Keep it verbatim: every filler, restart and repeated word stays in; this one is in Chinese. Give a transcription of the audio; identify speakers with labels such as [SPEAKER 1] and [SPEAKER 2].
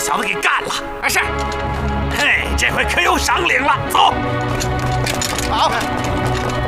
[SPEAKER 1] 小子给干了。啊是。嘿，这回可有赏领了。走。
[SPEAKER 2] 好。